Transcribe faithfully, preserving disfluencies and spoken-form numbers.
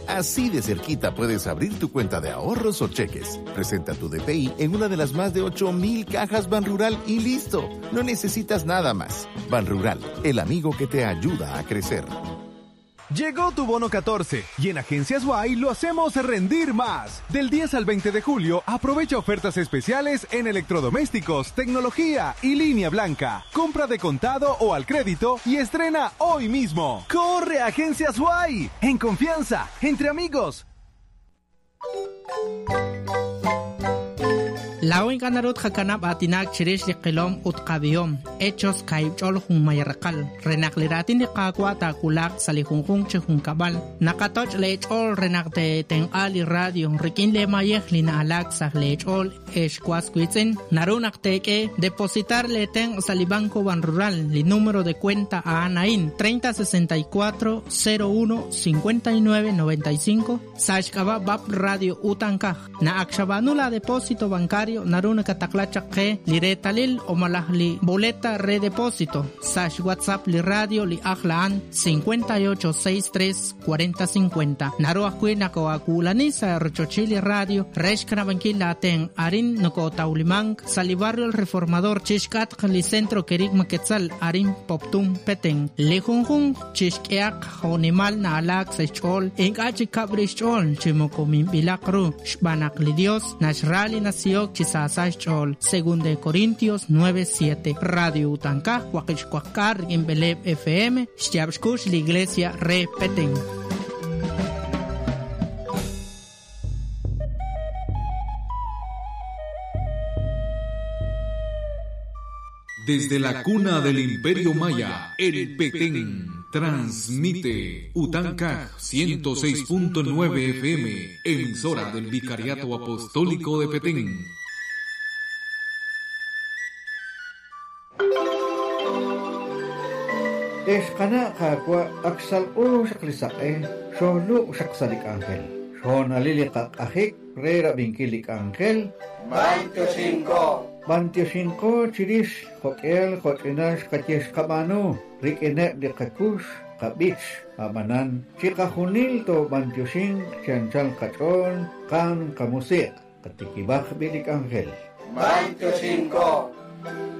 Así de cerquita puedes abrir tu cuenta de ahorros o cheques. Presenta tu D P I en una de las más de ocho mil cajas Banrural y listo. No necesitas nada más. Banrural, el amigo que te ayuda a crecer. Llegó tu bono catorce y en Agencias Guay lo hacemos rendir más. Del diez al veinte de julio, aprovecha ofertas especiales en electrodomésticos, tecnología y línea blanca. Compra de contado o al crédito y estrena hoy mismo. ¡Corre a Agencias Guay! En confianza, entre amigos. Lawin kanarut hakanap atinak chirish liqilom utqabiyom hechos kaibchol jun mayarqal renakliratin liqaqwa takulak salihunjun chhunkabal nakatoch lechol renakte tenqali radio rikin le mayej lina alak sah lechol eshkwasquitzen narunakteke depositar le ten salibanco Banrural li número de cuenta a Anain treinta sesenta y cuatro cero uno cincuenta y nueve noventa y cinco sashkaba bab radio utankaj na akshabanula depósito bancario naruna kataklachake li retalil o malahli boleta redepósito sash WhatsApp li radio li ahlaan cincuenta y ocho sesenta y tres cuarenta cincuenta naru akwina ko akulani sa rochochili radio reshkana bankila ten arin noko taulimang sali barrio el reformador chishkat li centro kerik maketzal arin poptum peteng li junjun chishkeak honimal na alak sechol engachi kabrichol chimokomin bilakru shbanak li dios nashrali nasiok chisasach chol según de Corintios nueve siete radio utanka huaquichcuacar en Beleb F M Shtiabshkush la iglesia re peteng. Desde la cuna del Imperio Maya, el Petén transmite Utankaj ciento seis punto nueve F M, emisora del Vicariato Apostólico de Petén. Eskana kakwa aksal u shaklisae, shonu shaksalik angel. Shon aliliqa ahik, rera binkilik angel. veinticinco. veinticinco chirish, hokel, hotinash, katyesh kamanu, rikene de kakush, kabich, amanan, chika hunil to veinticinco, chanchal kachon, kan kamusik, katikibak bilik angel. veinticinco.